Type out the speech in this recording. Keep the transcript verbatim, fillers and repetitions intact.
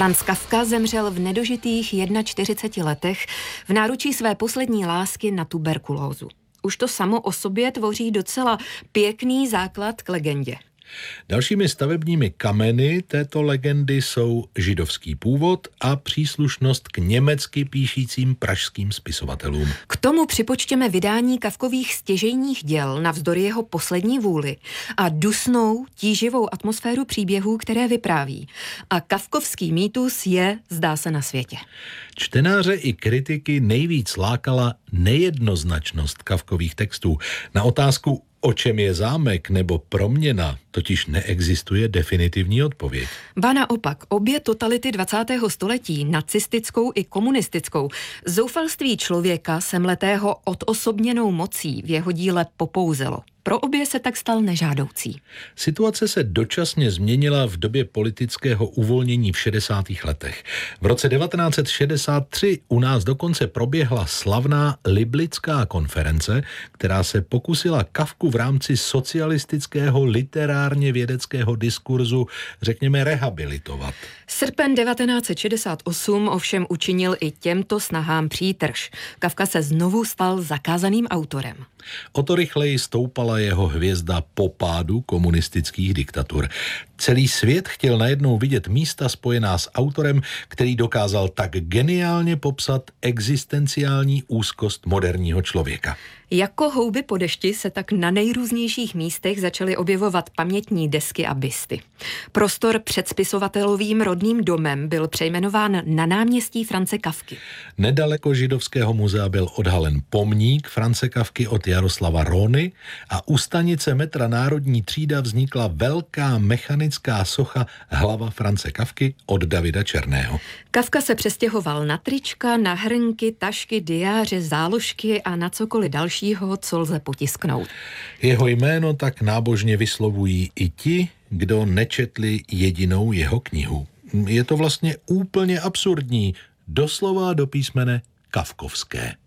Franz Kafka zemřel v nedožitých čtyřiceti jedné letech v náručí své poslední lásky na tuberkulózu. Už to samo o sobě tvoří docela pěkný základ k legendě. Dalšími stavebními kameny této legendy jsou židovský původ a příslušnost k německy píšícím pražským spisovatelům. K tomu připočtěme vydání Kafkových stěžejních děl navzdory jeho poslední vůli a dusnou, tíživou atmosféru příběhů, které vypráví. A kafkovský mýtus je, zdá se, na světě. Čtenáře i kritiky nejvíc lákala nejednoznačnost Kafkových textů. Na otázku, o čem je zámek nebo proměna, totiž neexistuje definitivní odpověď. Ba naopak, obě totality dvacátého století, nacistickou i komunistickou, zoufalství člověka semletého odosobněnou mocí v jeho díle popouzelo. Pro obě se tak stal nežádoucí. Situace se dočasně změnila v době politického uvolnění v šedesátých letech. V roce devatenáct set šedesát tři u nás dokonce proběhla slavná Liblická konference, která se pokusila Kafku v rámci socialistického literárně vědeckého diskurzu, řekněme, rehabilitovat. Srpen devatenáct set šedesát osm ovšem učinil i těmto snahám přítrž. Kafka se znovu stal zakázaným autorem. O to rychleji stoupala jeho hvězda po pádu komunistických diktatur. Celý svět chtěl najednou vidět místa spojená s autorem, který dokázal tak geniálně popsat existenciální úzkost moderního člověka. Jako houby po dešti se tak na nejrůznějších místech začaly objevovat pamětní desky a busty. Prostor před spisovatelovým rodným domem byl přejmenován na náměstí France Kafky. Nedaleko Židovského muzea byl odhalen pomník France Kafky od Jaroslava Róny a u stanice metra Národní třída vznikla velká mechanická socha hlava France Kafky od Davida Černého. Kafka se přestěhoval na trička, na hrnky, tašky, diáře, záložky a na cokoliv dalšího, co lze potisknout. Jeho jméno tak nábožně vyslovují i ti, kdo nečetli jedinou jeho knihu. Je to vlastně úplně absurdní, doslova do písmene kafkovské.